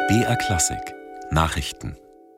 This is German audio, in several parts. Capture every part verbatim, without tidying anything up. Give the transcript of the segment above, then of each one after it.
B R Klassik Nachrichten.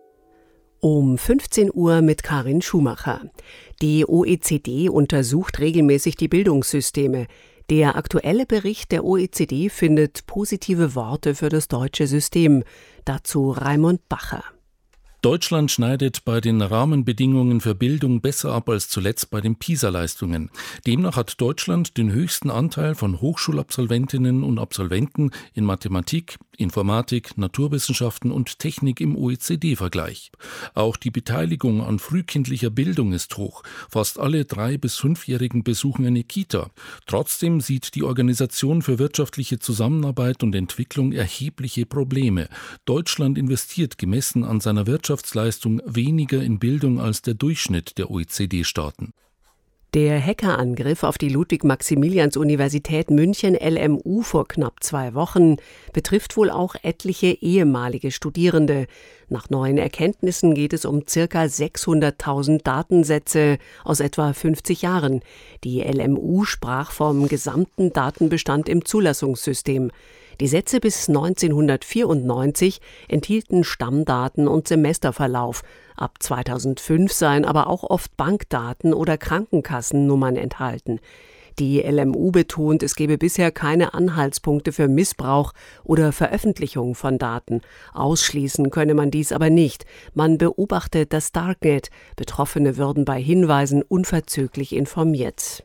Um fünfzehn Uhr mit Karin Schumacher. Die O E C D untersucht regelmäßig die Bildungssysteme. Der aktuelle Bericht der O E C D findet positive Worte für das deutsche System. Dazu Raimund Bacher. Deutschland schneidet bei den Rahmenbedingungen für Bildung besser ab als zuletzt bei den PISA-Leistungen. Demnach hat Deutschland den höchsten Anteil von Hochschulabsolventinnen und Absolventen in Mathematik, Informatik, Naturwissenschaften und Technik im O E C D-Vergleich. Auch die Beteiligung an frühkindlicher Bildung ist hoch. Fast alle drei- bis fünfjährigen besuchen eine Kita. Trotzdem sieht die Organisation für wirtschaftliche Zusammenarbeit und Entwicklung erhebliche Probleme. Deutschland investiert gemessen an seiner Wirtschaftsleistung weniger in Bildung als der Durchschnitt der O E C D-Staaten. Der Hackerangriff auf die Ludwig-Maximilians-Universität München L M U vor knapp zwei Wochen betrifft wohl auch etliche ehemalige Studierende. Nach neuen Erkenntnissen geht es um ca. sechshunderttausend Datensätze aus etwa fünfzig Jahren. Die L M U sprach vom gesamten Datenbestand im Zulassungssystem. Die Sätze bis neunzehnhundertvierundneunzig enthielten Stammdaten und Semesterverlauf. Ab zweitausendfünf seien aber auch oft Bankdaten oder Krankenkassennummern enthalten. Die L M U betont, es gebe bisher keine Anhaltspunkte für Missbrauch oder Veröffentlichung von Daten. Ausschließen könne man dies aber nicht. Man beobachte das Darknet. Betroffene würden bei Hinweisen unverzüglich informiert.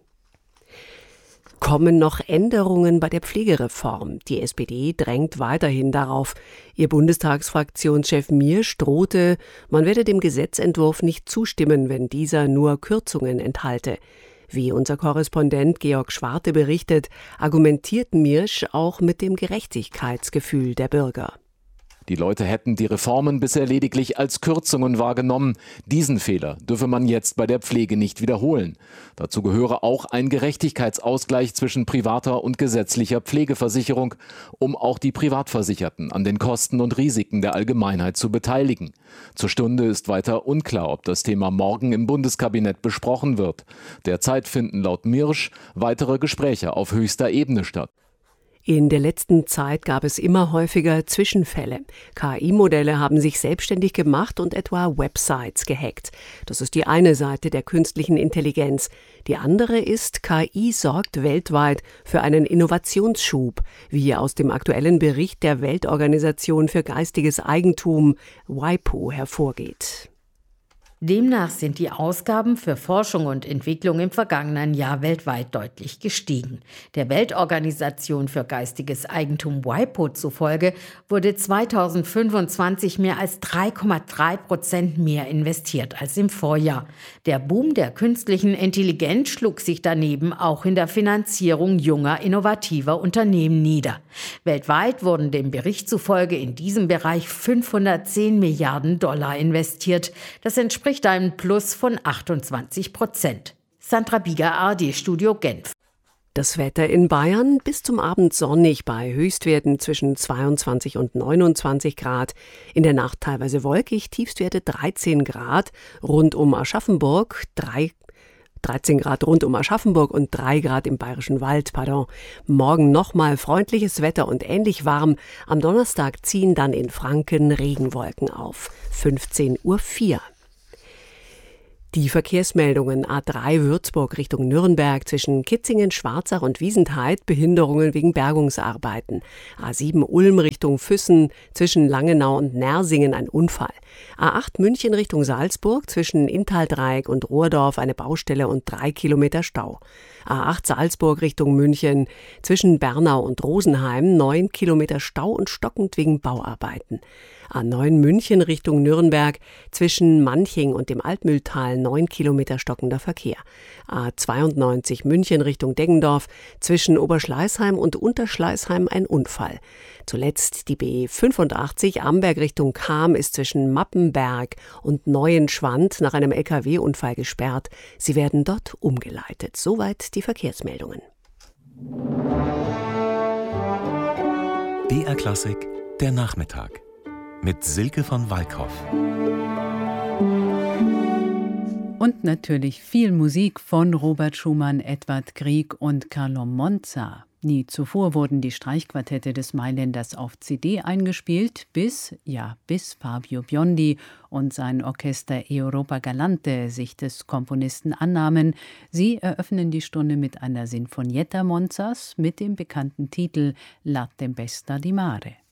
Kommen noch Änderungen bei der Pflegereform? Die S P D drängt weiterhin darauf. Ihr Bundestagsfraktionschef Miersch drohte, man werde dem Gesetzentwurf nicht zustimmen, wenn dieser nur Kürzungen enthalte. Wie unser Korrespondent Georg Schwarte berichtet, argumentiert Miersch auch mit dem Gerechtigkeitsgefühl der Bürger. Die Leute hätten die Reformen bisher lediglich als Kürzungen wahrgenommen. Diesen Fehler dürfe man jetzt bei der Pflege nicht wiederholen. Dazu gehöre auch ein Gerechtigkeitsausgleich zwischen privater und gesetzlicher Pflegeversicherung, um auch die Privatversicherten an den Kosten und Risiken der Allgemeinheit zu beteiligen. Zur Stunde ist weiter unklar, ob das Thema morgen im Bundeskabinett besprochen wird. Derzeit finden laut Miersch weitere Gespräche auf höchster Ebene statt. In der letzten Zeit gab es immer häufiger Zwischenfälle. K I-Modelle haben sich selbstständig gemacht und etwa Websites gehackt. Das ist die eine Seite der künstlichen Intelligenz. Die andere ist, K I sorgt weltweit für einen Innovationsschub, wie aus dem aktuellen Bericht der Weltorganisation für geistiges Eigentum, W I P O, hervorgeht. Demnach sind die Ausgaben für Forschung und Entwicklung im vergangenen Jahr weltweit deutlich gestiegen. Der Weltorganisation für geistiges Eigentum W I P O zufolge wurde zweitausendfünfundzwanzig mehr als drei Komma drei Prozent mehr investiert als im Vorjahr. Der Boom der künstlichen Intelligenz schlug sich daneben auch in der Finanzierung junger, innovativer Unternehmen nieder. Weltweit wurden dem Bericht zufolge in diesem Bereich fünfhundertzehn Milliarden Dollar investiert. Das entspricht spricht ein Plus von achtundzwanzig Prozent. Sandra Bieger, A R D-Studio Genf. Das Wetter in Bayern bis zum Abend sonnig bei Höchstwerten zwischen zweiundzwanzig und neunundzwanzig Grad. In der Nacht teilweise wolkig, Tiefstwerte dreizehn Grad. Rund um Aschaffenburg drei dreizehn Grad rund um Aschaffenburg und drei Grad im Bayerischen Wald. Pardon. Morgen nochmal freundliches Wetter und ähnlich warm. Am Donnerstag ziehen dann in Franken Regenwolken auf. fünfzehn Uhr vier. Die Verkehrsmeldungen: A drei Würzburg Richtung Nürnberg zwischen Kitzingen, Schwarzach und Wiesentheid, Behinderungen wegen Bergungsarbeiten. A sieben Ulm Richtung Füssen zwischen Langenau und Nersingen ein Unfall. A acht München Richtung Salzburg zwischen Inntal-Dreieck und Rohrdorf eine Baustelle und drei Kilometer Stau. A acht Salzburg Richtung München zwischen Bernau und Rosenheim neun Kilometer Stau und stockend wegen Bauarbeiten. A neun München Richtung Nürnberg zwischen Manching und dem Altmühltal neun Kilometer stockender Verkehr. A zweiundneunzig München Richtung Deggendorf zwischen Oberschleißheim und Unterschleißheim ein Unfall. Zuletzt die B fünfundachtzig Amberg Richtung Cham ist zwischen Mappenberg und Neuenschwand nach einem L K W-Unfall gesperrt. Sie werden dort umgeleitet. Soweit die Verkehrsmeldungen. B R Klassik, der Nachmittag. Mit Silke von Walkhoff. Und natürlich viel Musik von Robert Schumann, Edvard Grieg und Carlo Monza. Nie zuvor wurden die Streichquartette des Mailänders auf C D eingespielt, bis, ja, bis Fabio Biondi und sein Orchester Europa Galante sich des Komponisten annahmen. Sie eröffnen die Stunde mit einer Sinfonietta Monzas mit dem bekannten Titel La Tempesta di Mare.